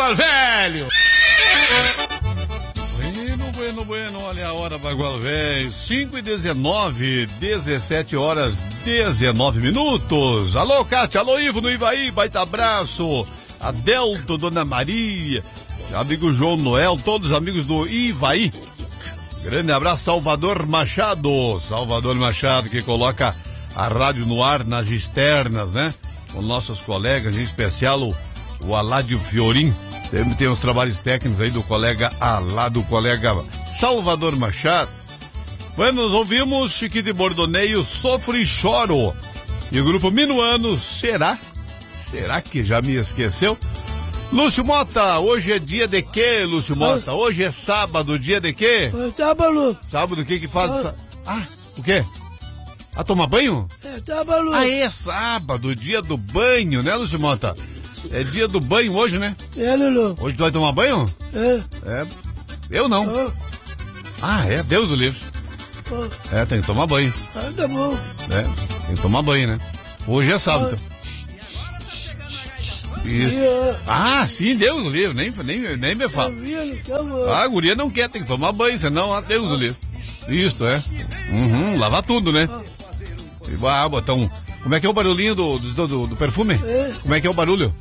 Bagual Velho. Bueno, olha a hora, Bagual Velho. 5h19, 17 horas, 19 minutos. Alô, Cátia, alô, Ivo no Ivaí, baita abraço. Adelto, Dona Maria, amigo João Noel, todos os amigos do Ivaí. Grande abraço, Salvador Machado, que coloca a rádio no ar nas externas, né? Com nossos colegas, em especial o Aládio Fiorim. Sempre tem os trabalhos técnicos aí do colega Salvador Machado. Bueno, nós ouvimos Chiquito e Bordoneio, Sofro e Choro. E o grupo Minuano, será? Será que já me esqueceu? Lúcio Mota, hoje é dia de quê, Lúcio Mota? Hoje é sábado, dia de quê? Sábado. Sábado, o que faz? O quê? Tomar banho? Sábado. É sábado, dia do banho, né, Lúcio Mota? É dia do banho hoje, né? Lulu. Hoje tu vai tomar banho? Eu não. Deus do livre. Tem que tomar banho. Tá bom. Tem que tomar banho, né? Hoje é sábado. Isso. Sim, Deus do livre, nem me fala. A guria não quer, tem que tomar banho, senão, Deus do livre. Isso, lavar tudo, né? Botar Como é que é o barulhinho do perfume? Como é que é o barulho?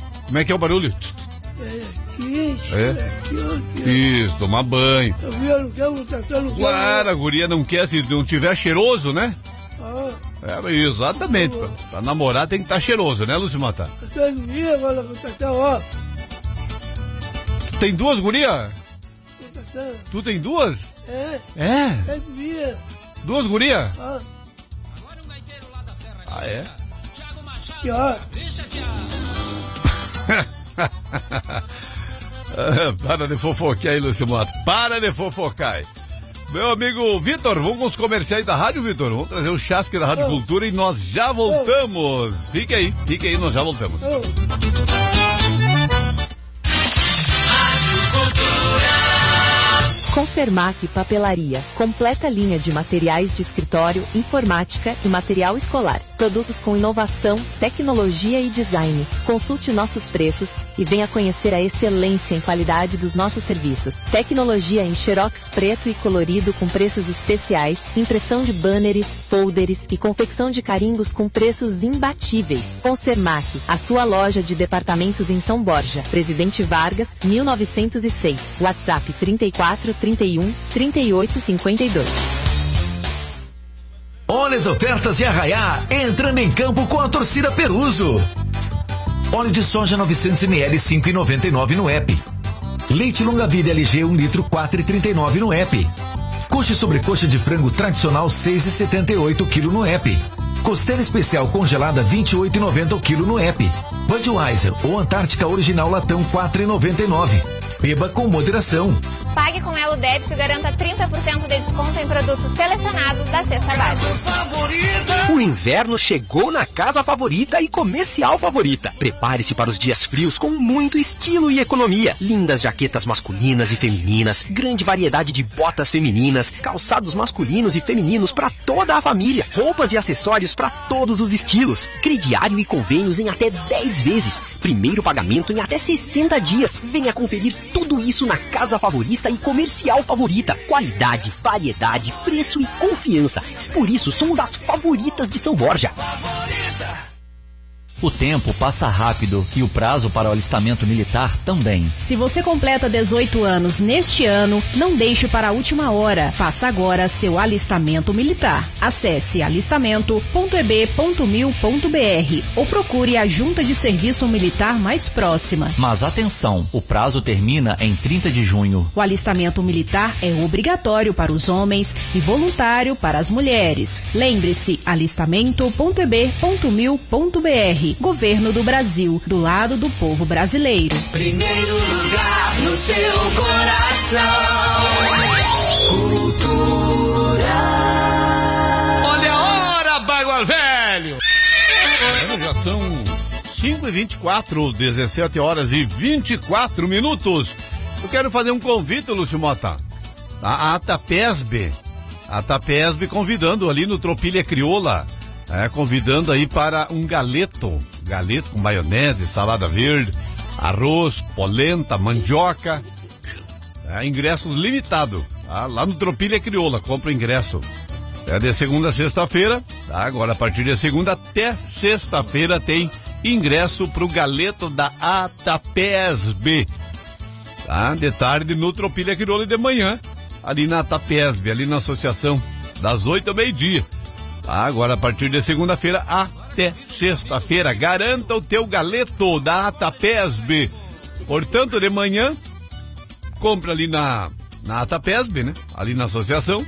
Isso, tomar banho. Claro, a guria não quer, se não tiver cheiroso, né? Exatamente. Pra namorar tem que estar cheiroso, né, Lúcio Mata? Tu tem duas gurias? Tu tem duas? Duas gurias? É? Para de fofocar aí, Lúcio Mota. Para de fofocar aí. Meu amigo Vitor, vamos com os comerciais da rádio, Vitor. Vamos trazer o chasque da Rádio Cultura e nós já voltamos. Fique aí, nós já voltamos. Consermac Papelaria. Completa linha de materiais de escritório, informática e material escolar. Produtos com inovação, tecnologia e design. Consulte nossos preços e venha conhecer a excelência em qualidade dos nossos serviços. Tecnologia em xerox preto e colorido com preços especiais, impressão de banners, folders e confecção de carimbos com preços imbatíveis. Consermac, a sua loja de departamentos em São Borja. Presidente Vargas, 1906. WhatsApp 34 31 38 52. Olha as ofertas de Arraiá, entrando em campo com a torcida Peruso. Óleo de soja 900ml 5,99 no app. Leite longa vida LG 1 litro 4,39 no app. Coxa e sobrecoxa de frango tradicional 6,78 kg no app. Costela especial congelada 28,90 o quilo no app. Budweiser ou Antártica Original Latão 4,99. Beba com moderação. Pague com Elo Débito e garanta 30% de desconto em produtos selecionados da cesta básica. O inverno chegou na Casa Favorita e Comercial Favorita. Prepare-se para os dias frios com muito estilo e economia. Lindas jaquetas masculinas e femininas, grande variedade de botas femininas, calçados masculinos e femininos para toda a família, roupas e acessórios para todos os estilos. Crediário e convênios em até 10 vezes. Primeiro pagamento em até 60 dias. Venha conferir tudo isso na Casa Favorita e Comercial Favorita. Qualidade, variedade, preço e confiança. Por isso somos as favoritas de São Borja. O tempo passa rápido e o prazo para o alistamento militar também. Se você completa 18 anos neste ano, não deixe para a última hora. Faça agora seu alistamento militar. Acesse alistamento.eb.mil.br ou procure a junta de serviço militar mais próxima. Mas atenção, o prazo termina em 30 de junho. O alistamento militar é obrigatório para os homens e voluntário para as mulheres. Lembre-se, alistamento.eb.mil.br. Governo do Brasil, do lado do povo brasileiro. Primeiro lugar no seu coração. Cultura. Olha a hora, Bagual Velho! Já são 5h24, 17 horas e 24 minutos. Eu quero fazer um convite, Lúcio Mota. A Tapesb convidando ali no Tropilha Crioula. Convidando aí para um galeto com maionese, salada verde. arroz, polenta, mandioca. Ingressos limitados. Tá? Lá no Tropilha Crioula, compra o ingresso. É de segunda a sexta-feira. Tá? Agora, a partir de segunda até sexta-feira, tem ingresso pro Galeto da ATAPESB. Tá? De tarde no Tropilha Crioula e de manhã ali na ATAPESB, ali na associação, das 8 ao meio-dia. Tá? Agora, a partir de segunda-feira até sexta-feira, garanta o teu Galeto da ATAPESB. Portanto, de manhã, compra ali na ATAPESB, né? Ali na Associação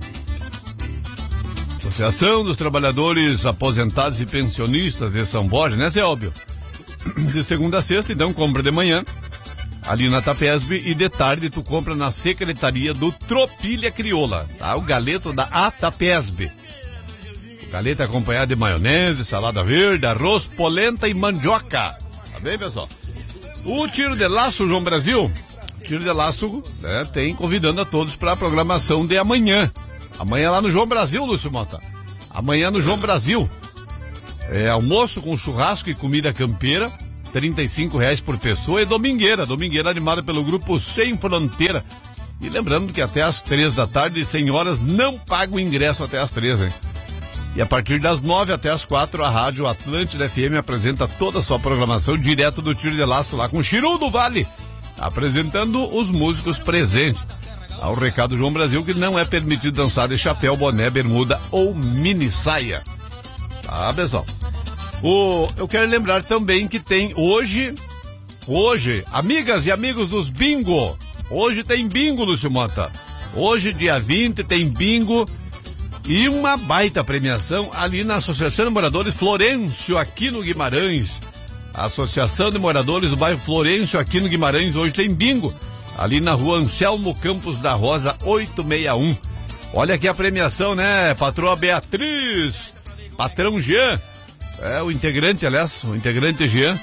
dos Trabalhadores Aposentados e Pensionistas de São Borja, né, Zé Óbvio? De segunda a sexta, então, compra de manhã ali na ATAPESB e de tarde tu compra na Secretaria do Tropilha Crioula, tá? O Galeto da ATAPESB. O galeto é acompanhado de maionese, salada verde, arroz, polenta e mandioca. Tá bem, pessoal? O Tiro de Laço, João Brasil... Tiro de Laço, né, tem convidando a todos para a programação de amanhã. Amanhã lá no João Brasil, Lúcio Mota. Amanhã no João Brasil. Almoço com churrasco e comida campeira, R$35 por pessoa, e domingueira animada pelo grupo Sem Fronteira. E lembrando que até às 3 da tarde, senhoras não pagam ingresso até às 3, hein? E a partir das 9 até às 4, a Rádio Atlântida FM apresenta toda a sua programação direto do Tiro de Laço lá com o Chiru do Vale, apresentando os músicos presentes. Ao recado João Brasil que não é permitido dançar de chapéu, boné, bermuda ou mini saia. Tá, pessoal? Eu quero lembrar também que tem hoje, amigas e amigos dos bingo, hoje tem bingo, Lúcio Mota. Hoje, dia 20, tem bingo e uma baita premiação ali na Associação de Moradores Florencio, aqui no Guimarães. A Associação de Moradores do bairro Florencio, aqui no Guimarães, hoje tem bingo, ali na rua Anselmo Campos da Rosa, 861. Olha aqui a premiação, né, patroa Beatriz, patrão Jean, o integrante Jean,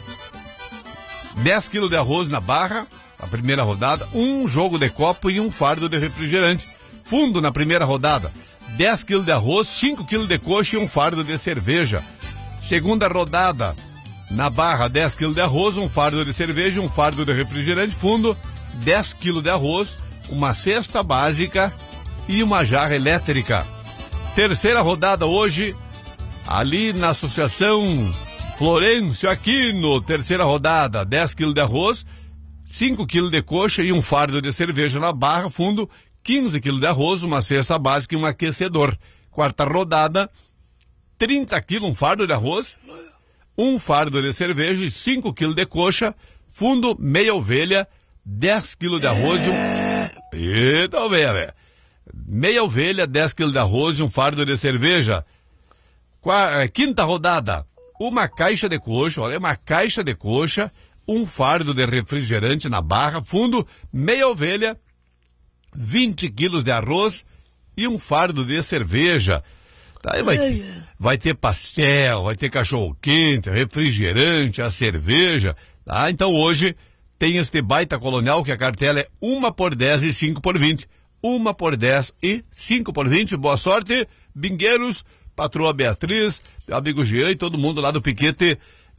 10 quilos de arroz na barra, a primeira rodada, um jogo de copo e um fardo de refrigerante. Fundo na primeira rodada, 10 quilos de arroz, 5 quilos de coxa e um fardo de cerveja. Segunda rodada, na barra, 10 quilos de arroz, um fardo de cerveja, um fardo de refrigerante. Fundo, 10 quilos de arroz, uma cesta básica e uma jarra elétrica. Terceira rodada hoje, ali na Associação Florencio Aquino. Terceira rodada, 10 quilos de arroz, 5 quilos de coxa e um fardo de cerveja na barra. Fundo, 15 quilos de arroz, uma cesta básica e um aquecedor. Quarta rodada, 30 quilos, um fardo de arroz, um fardo de cerveja e 5 quilos de coxa. Fundo, meia ovelha, 10 quilos de arroz e um... Eita, velho. Meia ovelha, 10 quilos de arroz e um fardo de cerveja. Quinta rodada, uma caixa de coxa, olha, uma caixa de coxa, um fardo de refrigerante na barra. Fundo, meia ovelha, 20 quilos de arroz e um fardo de cerveja. Aí vai ter pastel, vai ter cachorro-quente, refrigerante, a cerveja, tá? Então hoje tem este baita colonial que a cartela é 1 por 10 e 5 por 20. 1 por 10 e 5 por 20. Boa sorte, bingueiros, patroa Beatriz, meu amigo Jean e todo mundo lá do piquete,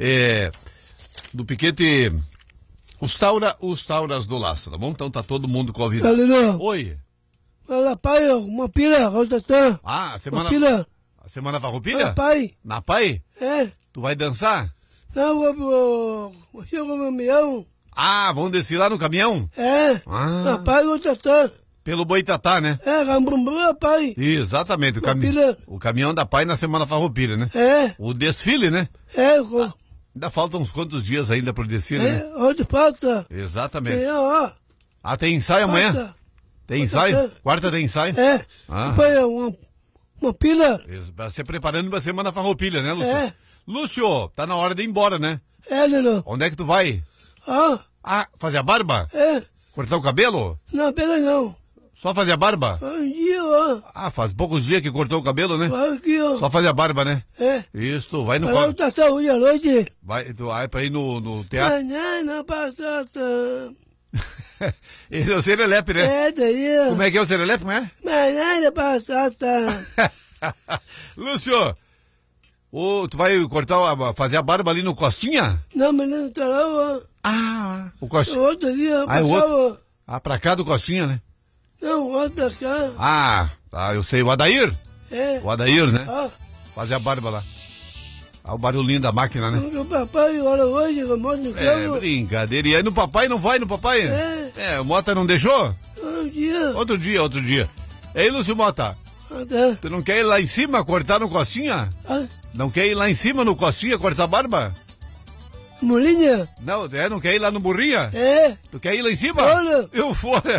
os Tauras do Laço, tá bom? Então tá todo mundo convidado. Oi. Fala, pai, uma pilha, rotatã. Ah, a semana... A semana farroupilha? Na pai. Na pai? É. Tu vai dançar? Não, vou chegar no caminhão. Ah, vão descer lá no caminhão? É. Na pai, rotatã. Pelo Boitatá, né? Gambumbum, pai. Exatamente, o caminhão da pai na semana farroupilha, né? É. O desfile, né? Ainda faltam uns quantos dias ainda pro desfile, né? Onde falta? Exatamente. Tem, tem ensaio amanhã? Tem ensaio? Quarta tem ensaio? É. Pai, uma pilha. Vai se preparando pra semana farroupilha, né, Lúcio? É. Lúcio, tá na hora de ir embora, né? Lilo. Onde é que tu vai? Fazer a barba? É. Cortar o cabelo? Não, pera não. Só fazer a barba? Um dia, faz poucos dias que cortou o cabelo, né? Aqui, Só fazer a barba, né? É. Isso, tu vai no... Vai lá hoje à noite. Tu vai pra ir no teatro? Não, passata. Esse é o serelepe, né? É, daí. Como é que é o serelepe, não é? Banana passata. Lúcio, Ô, tu vai fazer a barba ali no Costinha? Não, mas não tá lá, ó. Ah, o Costinha. Outro dia, Ah, é o outro? Pra cá do Costinha, né? Não, outro cá. Ah, tá, eu sei. O Adair? É. O Adair, né? Ah. Fazer a barba lá. Ah, o barulhinho da máquina, né? O papai, olha hoje, eu moro no campo. Brincadeira. E aí no papai, não vai no papai? O Mota não deixou? Outro dia. Ei, Lúcio Mota. Tá. Tu não quer ir lá em cima cortar no Costinha? Não quer ir lá em cima no Costinha cortar a barba? Molinha? Não quer ir lá no Burrinha? Tu quer ir lá em cima? Olha. Eu fora.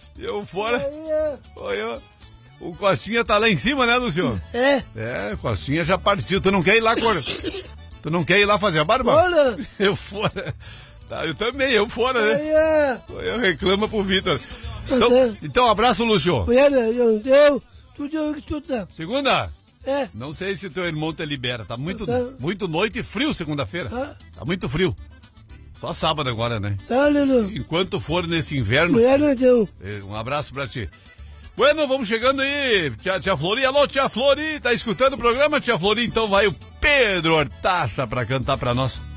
Olha, o Costinha tá lá em cima, né, Lúcio? O Costinha já partiu. Tu não quer ir lá Tu não quer ir lá fazer a barba? Olha. Eu fora. Tá, eu também, eu fora, né? Eu reclamo pro Vitor. Então, abraço, Lúcio. Segunda? Não sei se o teu irmão te libera. Tá muito noite e frio segunda-feira. Tá muito frio. Só sábado agora, né? Tá, Lulu. Enquanto for nesse inverno. Um abraço pra ti. Bueno, vamos chegando aí. Tia Flori. Alô, Tia Flori. Tá escutando o programa, Tia Flori? Então vai o Pedro Hortaça pra cantar pra nós.